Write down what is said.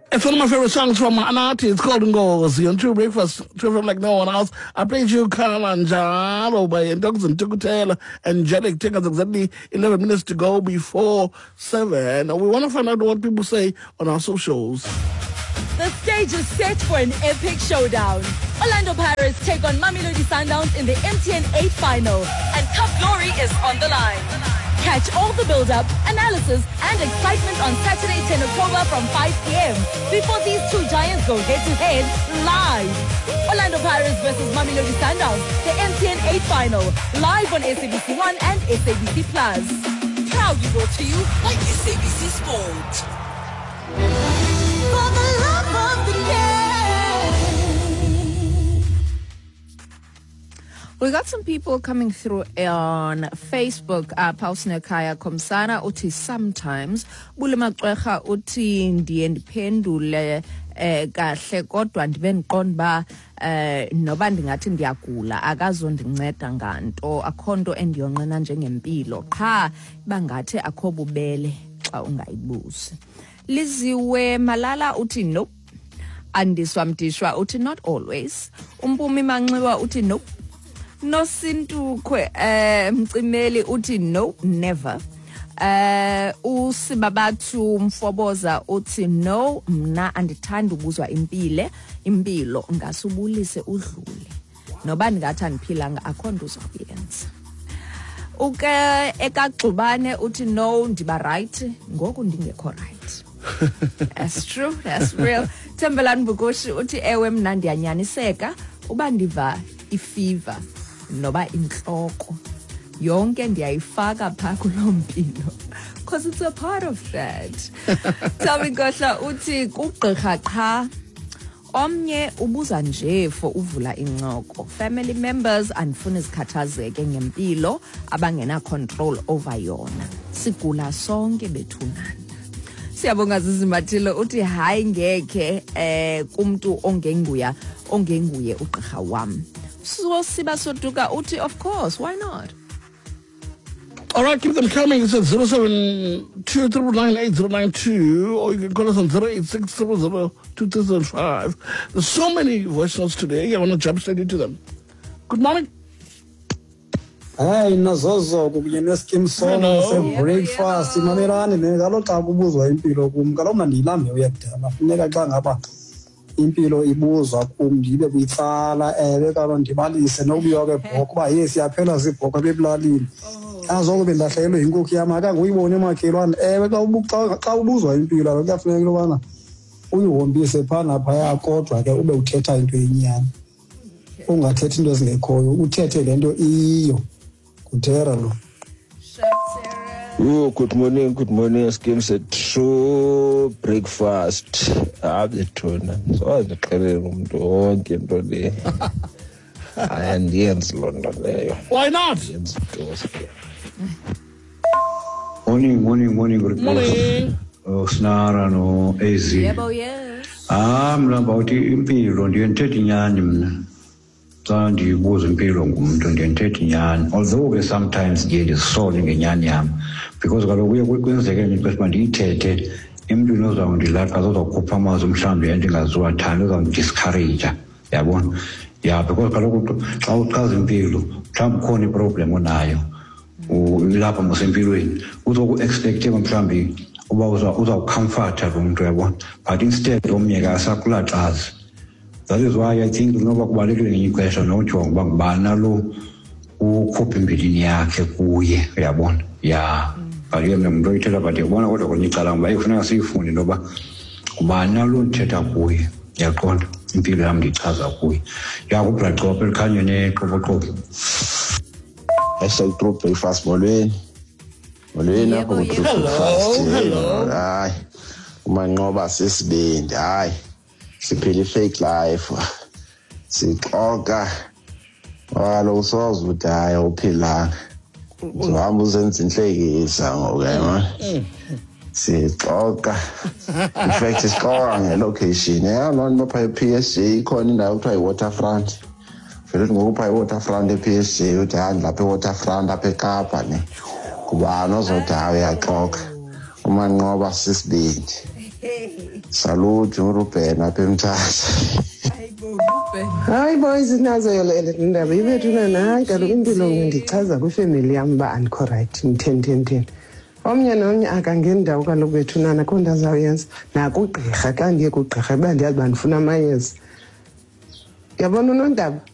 It's one of my favorite songs from Anati. It's called Ngozi on True Breakfast. True from like no one else. I played you Kalanjaro by Dogs and Tukutela. Angelic. Take us exactly 11 minutes to go before 7. We want to find out what people say on our socials. The stage is set for an epic showdown. Orlando Pirates take on Mamelodi Sundowns in the MTN 8 final. And Cup Glory is on the line. Catch all the build-up, analysis, and excitement on Saturday, 10 October from 5 p.m. before these two giants go head-to-head live. Orlando Pirates versus Mamelodi Sundowns, the MTN 8 final, live on SABC 1 and SABC Plus. Proudly brought to you by SABC Sport. For the love of the game. We got some people coming through on Facebook. Pausne Kaya Komsana uti sometimes Bulema Kwecha uti ndiyendiphendule kahle kodwa ndibe ndiqonda noba ndingathi ndiyagula akazondinceda nganto akhonto endiyonqena njengempilo qha bangathi akho bubele xa ungayibuzi. Liziwe Malala uti nope. Andiswa Mtishwa uti not always. Umpumi Manxiwa uti nope. No Sintukwe Mcimeli uti no never. Usibabatu Mfoboza uti no mna andithanda ubuzwa impilo ngasubulise udlule. Noba ndingathi andiphilanga akho nto uzokuyenza. Uke ekaxubane uti no ndiba right ngoku ndingekho right. That's true, that's real. Thembelani Bukushi uti ewe mna ndiyanyaniseka uba ndiva ifever noba inhloko yonke ndiyayifaka pha kulompilo because it's a part of that. Tami Gohla uthi kugqirha qha omnye ubuza nje for uvula incoko. Family members andifuna izikhathazeke ngempilo abangena control over yona. Sigula sonke bethunana. Siyabonga Zizimathilo uthi hayi ngeke kumuntu ongenguye ugqirha wami. So Siba Sotuka uti of course, why not? All right, keep them coming. It's at 072-399-8092 or you can call us on 086-000-2005. There's so many voice notes today. I want to jump straight into them. Good morning. Hi, Nazozo, kubuye skim song se breakfast mamelani ngalo xa kubuzwa impilo kum kaloma ndilambe uyakudala funeka xa ngaba impilo ibuzwa kum ndibe kuyitsala kalo ndibalise nokubiwa kwebhoko ba yes yaphela zibhoko bebulalini azobe ndahlelwe inkukhu yami akanguyibone emakhelwane xa ubuzwa impilo lo kuyafuneka lobana uyihombise phana phaya kodwa ke ube uthetha into yenyani ungathethi into ezingekhoyo uthethe lento iyo kutera lo. Oh, good morning. Skim said true breakfast. Have the tuna. So the and Jens London there. Why not? Morning. Good morning. Oh, Snara no easy. Yes. About impilo ndiyenthethe inyani mna. Xa ndiyibuza impilo ngumuntu ndiyenthethe inyani. Although ke sometimes ndiye ndisole ngenyani yam. Because kaloku kuye kwenzeke into ndiyithethe emntwini ozawundilapha azokukhupha amazwi mhlawumbi endingaziwathanda ozawundiscourage yabona because kaloku xa uchaza impilo mhlawumbi ukhona iproblem onayo ulapha mosempilweni uzoku-expecte mhlawumbi uba uzawucomforta lo muntu yabona but instead omnye kasakulaxazi. That is why I think noba kubalulekile ngenye ixesha nokujonga uba ngubani nalo ukhupha imbilini yakhe kuye uyabona but yena umuntu oyithetha but yabona kodwa kwenye icala ngoba ifuneka siyifunde noba ngubani nalo ndithetha kuye yaqonda impilo yam ndichaza kuye kubhracope elikhanye neqoboqobo. True breakfast molweni apho Hello. hayi umanqoba sesibendi hayi siphila fake life sixoka walo usoze ukuthi hayi uphilanga uzohamba uzenza inhlekisa ngoke sixoka in fact sixoka ngelocation noma pha PSG ikhona indawo kuthiwa iWaterfront vele ngokupha iWaterfront ePSG uthi handi lapha eWaterfront apha eKapa ne kuba nozothi hayi uyaxoka umanqoba sisibindi. Salute uRuben apha eMthatha. Hayi boys, nazo yole ndaba ibethuna nayi kaloku impilo ndichaza kwifamily yam uba andikho right mtheni. Omnye nomnye akangeni ndawo kaloku bethunana akho nto azawuyenza. Nakugqirha xa ndiye kugqirha uba ndiyazi uba ndifuna amayeza. Yabona uNondaba?